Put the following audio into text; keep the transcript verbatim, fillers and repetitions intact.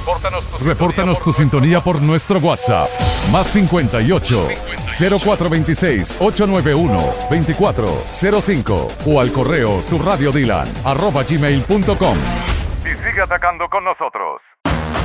Repórtanos tu, Repórtanos sintonía, tu por sintonía por nuestro WhatsApp. Más cincuenta y ocho, cero cuatro veintiséis, ochocientos noventa y uno, veinticuatro cero cinco o al correo tu radio dylan arroba gmail punto com. Y sigue atacando con nosotros.